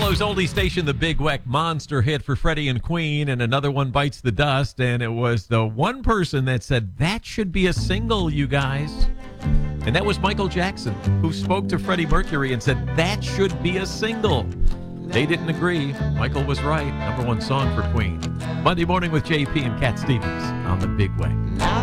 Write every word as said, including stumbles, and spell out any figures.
Chicago's oldie station, the Big Weck, monster hit for Freddie and Queen, and another one bites the dust, and it was the one person that said, that should be a single, you guys. And that was Michael Jackson, who spoke to Freddie Mercury and said, that should be a single. They didn't agree. Michael was right. Number one song for Queen. Monday Morning with J P and Cat Stevens on the Big Weck.